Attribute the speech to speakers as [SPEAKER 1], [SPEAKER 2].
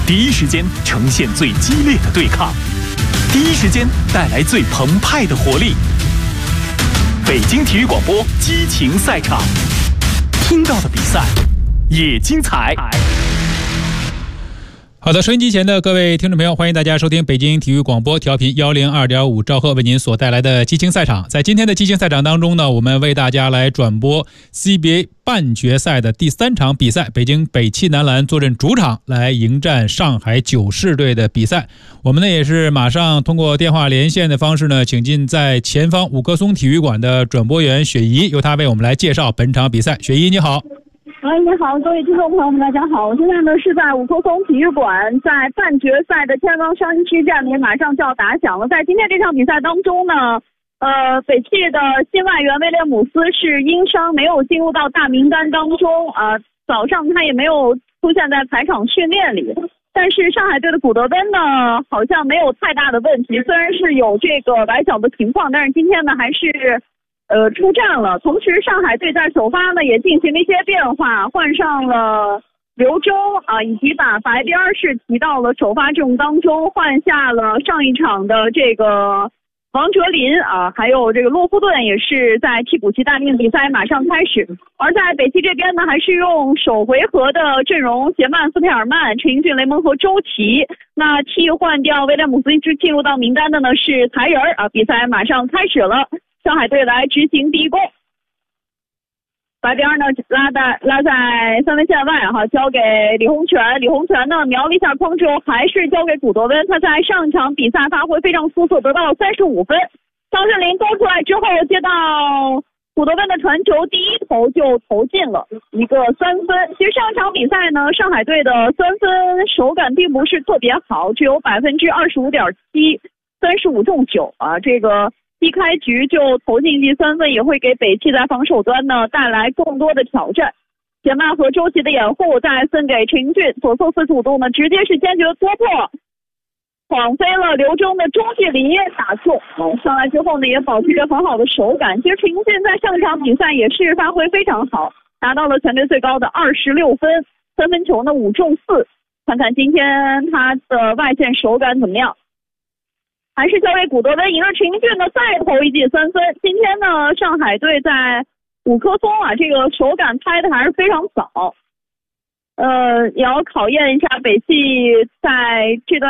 [SPEAKER 1] 第一时间呈现最激烈的对抗，第一时间带来最澎湃的活力。北京体育广播激情赛场，听到的比赛也精彩。
[SPEAKER 2] 好的，收音机前的各位听众朋友，欢迎大家收听北京体育广播调频102.5兆赫为您所带来的激情赛场。在今天的激情赛场当中呢，我们为大家来转播 CBA 半决赛的第3场比赛，北京北汽男篮坐镇主场来迎战上海九世队的比赛。我们呢也是马上通过电话连线的方式呢，请进在前方五棵松体育馆的转播员雪怡，由她为我们来介绍本场比赛。雪怡你好。
[SPEAKER 3] 你好，各位听众朋友们，大家好！我现在呢是在五棵松体育馆，在半决赛的天王山区战也马上就要打响了。在今天这场比赛当中呢，北汽的新外援威廉姆斯是因伤没有进入到大名单当中早上他也没有出现在排场训练里。但是上海队的古德温呢，好像没有太大的问题，虽然是有这个崴脚的情况，但是今天呢还是出战了。同时上海队在首发呢也进行了一些变化，换上了刘铮以及把白边是提到了首发阵容当中，换下了上一场的这个王哲林还有这个洛夫顿也是在替补期待命，比赛马上开始。而在北汽这边呢，还是用首回合的阵容，杰曼、斯佩尔曼、陈英俊、雷蒙和周琦。那替换掉威廉姆斯进入到名单的呢是才人比赛马上开始了。上海队来执行第一攻，白边呢拉在三分线外交给李洪权。李洪权呢瞄了一下框之后，还是交给古德温。他在上场比赛发挥非常出色，得到了35分。张镇麟勾出来之后，接到古德温的传球，第一投就投进了一个3分。其实上场比赛呢，上海队的3分手感并不是特别好，只有 25.7%， 35中9这个一开局就投进第3分，也会给北汽在防守端呢带来更多的挑战。杰曼和周琦的掩护再分给陈英俊，左侧45度呢直接是坚决突破，晃飞了刘铮的中距离打中。上来之后呢也保持着很好的手感。其实陈英俊在上场比赛也是发挥非常好，达到了全队最高的26分，三分球呢5中4。看看今天他的外线手感怎么样。还是交给古德温，赢了陈英俊呢再投一记3分。今天呢上海队在五棵松这个手感拍的还是非常早，也要考验一下北汽在这段